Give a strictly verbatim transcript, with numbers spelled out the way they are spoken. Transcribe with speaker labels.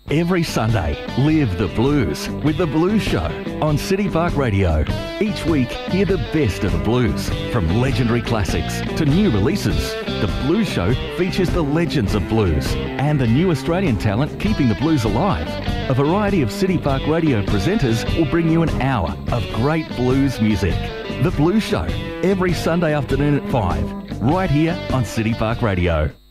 Speaker 1: Every Sunday, live the blues with The Blues Show on City Park Radio. Each week, hear the best of the blues, from legendary classics to new releases. The Blues Show features the legends of blues and the new Australian talent keeping the blues alive. A variety of City Park Radio presenters will bring you an hour of great blues music. The Blues Show, every Sunday afternoon at five, right here on City Park Radio.